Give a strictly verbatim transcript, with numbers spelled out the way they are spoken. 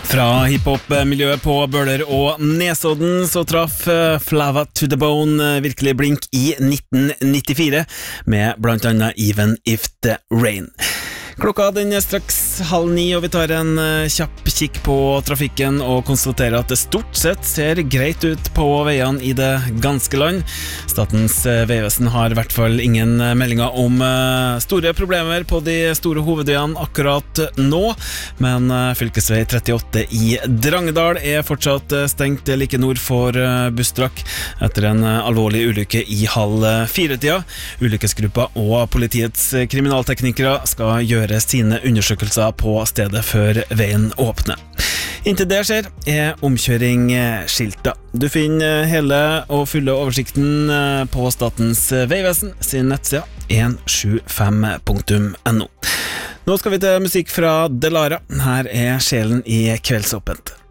Fra hiphop-miljøet på Bøler og Nesodden så traff Flava to the Bone virkelig blink i nitten nittifire med blant annet Even If The Rain. Klokka den er straks halv ni, og vi tar en kjapp kikk på trafikken og konstaterer at det stort sett ser greit ut på veiene i det ganske land. Statens vegvesen har i hvert fall ingen meldinger om store problemer på de store hovedveiene akkurat nå, men fylkesvei trettiåtte i Drangedal er fortsatt stengt like nord for Bustrak etter en alvorlig ulykke i halv fire-tida. Ulykkesgruppa og politiets kriminalteknikere skal gjøre sine undersøkelser på stedet før veien åpner. Inntil det skjer er omkjøring skilta. Du finner hele og fulle oversikten på Statens vegvesen sin nettsida en sju fem punktum no. Nå skal vi til musikk fra Delara. Her er Sjelen i Kveldsåpent.